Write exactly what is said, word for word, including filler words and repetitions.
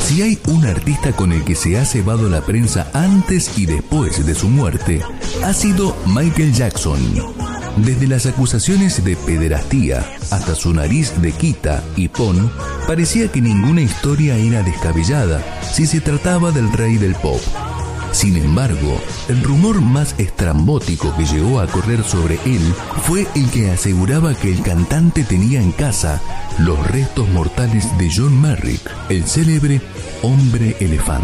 Si hay un artista con el que se ha cebado la prensa antes y después de su muerte, ha sido Michael Jackson. Desde las acusaciones de pederastía hasta su nariz de quita y pon, parecía que ninguna historia era descabellada si se trataba del rey del pop. Sin embargo, el rumor más estrambótico que llegó a correr sobre él fue el que aseguraba que el cantante tenía en casa los restos mortales de John Merrick, el célebre hombre elefante.